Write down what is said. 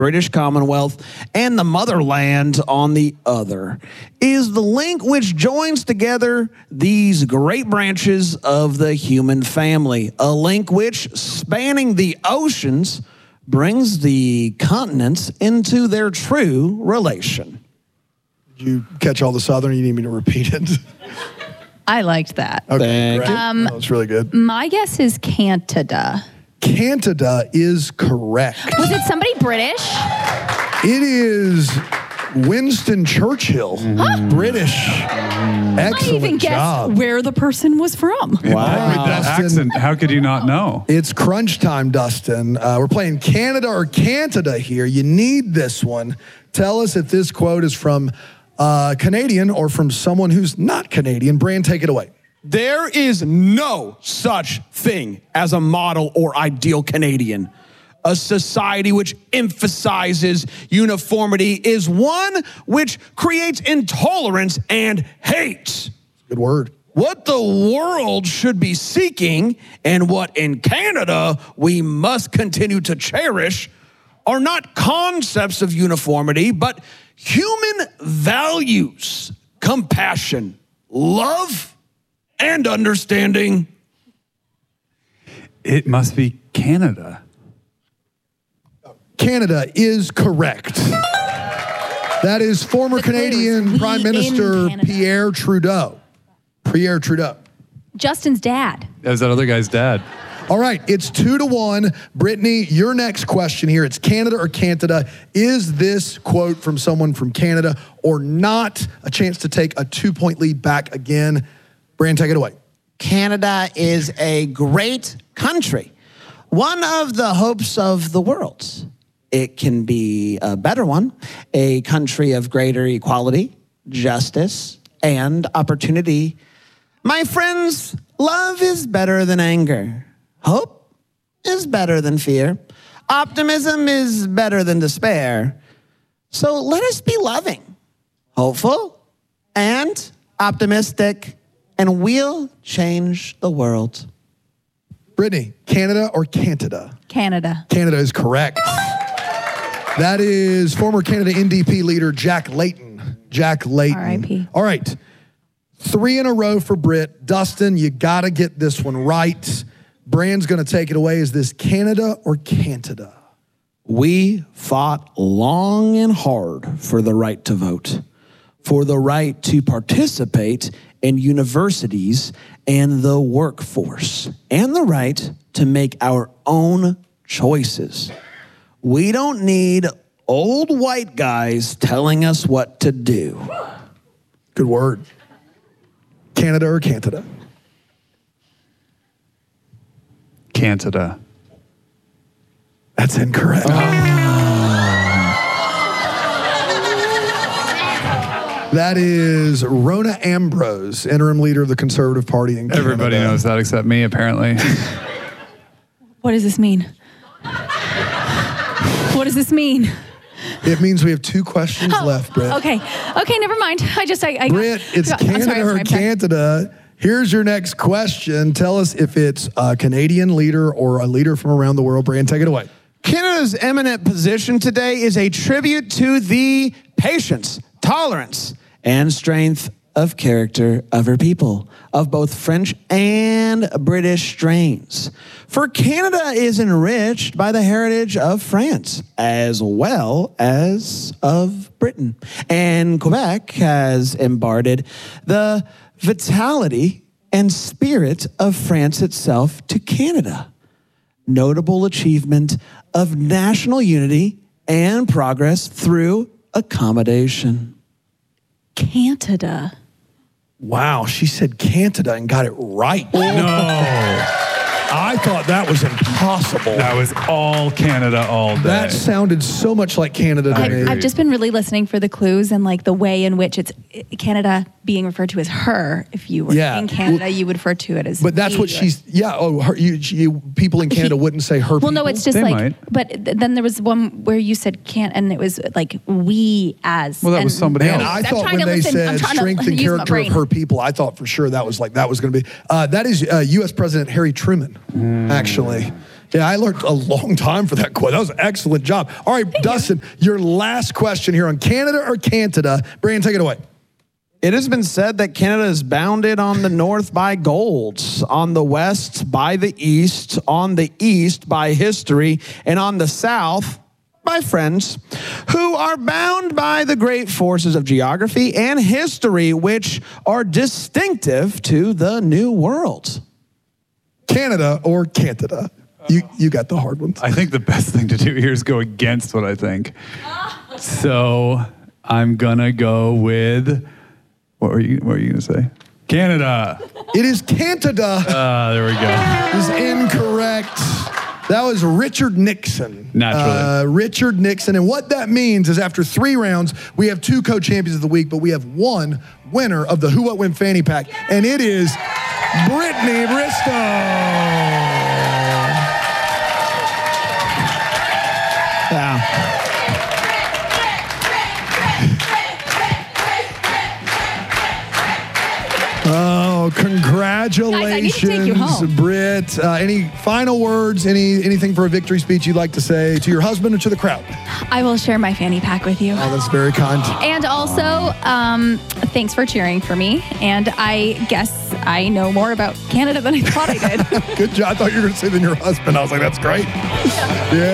British Commonwealth, and the motherland on the other, is the link which joins together these great branches of the human family, a link which, spanning the oceans, brings the continents into their true relation. Did you catch all the Southern? You need me to repeat it? I liked that. Okay, that was really good. My guess is Canada. Canada is correct. Was it somebody British? It is Winston Churchill, British. I Excellent even guessed job. where the person was from. With that accent, how could you not know? It's crunch time, Dustin. We're playing Canada or Cantada here. You need this one. Tell us if this quote is from Canadian or from someone who's not Canadian. Bran, take it away. There is no such thing as a model or ideal Canadian. A society which emphasizes uniformity is one which creates intolerance and hate. Good word. What the world should be seeking and what in Canada we must continue to cherish are not concepts of uniformity, but human values, compassion, love, and understanding. It must be Canada. Canada is correct. That is former Canadian Prime Minister Pierre Trudeau. Pierre Trudeau. Justin's dad. That was that other guy's dad. All right, it's 2-1. Brittany, your next question here. It's Canada or Canada. Is this quote from someone from Canada or not? A chance to take a 2-point lead back again. Bran, take it away. Canada is a great country, one of the hopes of the world. It can be a better one, a country of greater equality, justice, and opportunity. My friends, love is better than anger. Hope is better than fear. Optimism is better than despair. So let us be loving, hopeful, and optimistic, and we'll change the world. Brittany, Canada or Canada? Canada. Canada is correct. That is former Canada NDP leader Jack Layton. Jack Layton. R.I.P. All right. 3 in a row for Britt. Dustin, you got to get this one right. Bran's going to take it away. Is this Canada or Canada? We fought long and hard for the right to vote, for the right to participate in universities and the workforce, and the right to make our own choices. We don't need old white guys telling us what to do. Good word. Canada or Canada? Canada. That's incorrect. That is Rona Ambrose, interim leader of the Conservative Party in Canada. Everybody knows that except me, apparently. What does this mean? What does this mean? It means we have 2 questions left, Britt. Okay, never mind. Britt, it's Canada or Canada. Here's your next question. Tell us if it's a Canadian leader or a leader from around the world. Bran, take it away. Canada's eminent position today is a tribute to the patience, tolerance, and strength of character of her people, of both French and British strains. For Canada is enriched by the heritage of France, as well as of Britain. And Quebec has imparted the vitality and spirit of France itself to Canada. Notable achievement of national unity and progress through accommodation. Canada. Wow, she said Canada and got it right. No. I thought that was impossible. That was all Canada all day. That sounded so much like Canada to me. I've just been really listening for the clues and like the way in which it's Canada being referred to as her. If you were in Canada, you would refer to it as. But that's what she's. Yeah. Oh, her, people in Canada wouldn't say her. Well, people. no, it's just They like. might. But then there was one where you said can't, and it was like we as. Well, that was somebody Man, else. I thought when they said strength and character of her people, I thought for sure that was going to be. That is U.S. President Harry Truman, actually. Yeah, I learned a long time for that quote. That was an excellent job. All right, Dustin, your last question here on Canada or Cantada. Brandon, take it away. It has been said that Canada is bounded on the north by gold, on the west by the east, on the east by history, and on the south by friends, who are bound by the great forces of geography and history, which are distinctive to the New World. Canada or Cantada? You got the hard ones. I think the best thing to do here is go against what I think. So I'm gonna go with, what were you gonna say? Canada. It is Cantada. There we go. Is incorrect. That was Richard Nixon. Naturally. Richard Nixon. And what that means is after 3 rounds, we have 2 co-champions of the week, but we have 1 winner of the Who What Win Fanny Pack, and it is Brittany Bristow. Yeah. Oh, congratulations, Guys, I need to take you home. Britt. Any final words, anything for a victory speech you'd like to say to your husband or to the crowd? I will share my fanny pack with you. Oh, that's very kind. And also, thanks for cheering for me. And I guess I know more about Canada than I thought I did. Good job. I thought you were going to say than your husband. I was like, that's great.